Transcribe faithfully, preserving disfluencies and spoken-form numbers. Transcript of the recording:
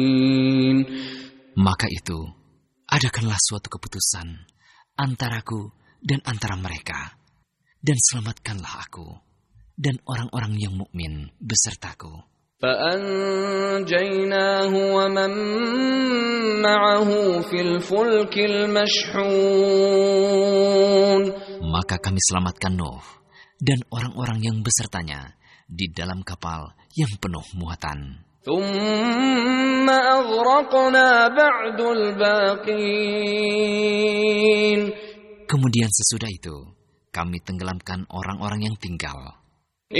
Maka itu, adakanlah suatu keputusan antaraku dan antara mereka, dan selamatkanlah aku dan orang-orang yang mukmin besertaku. فَأَنْجَيْنَاهُ وَمَنْ مَعَهُ فِي الْفُلْكِ الْمَشْحُونِ. Maka kami selamatkan Nuh dan orang-orang yang besertanya di dalam kapal yang penuh muatan. ثُمَّ أَغْرَقْنَا بَعْدُ الْبَاقِينَ. Kemudian sesudah itu, kami tenggelamkan orang-orang yang tinggal.